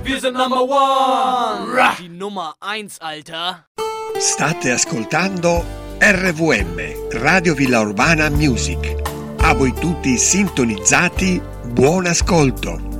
Wir sind Number One. Die Nummer 1, Alter. State ascoltando RVM, Radio Villa Urbana Music. A voi tutti sintonizzati, buon ascolto.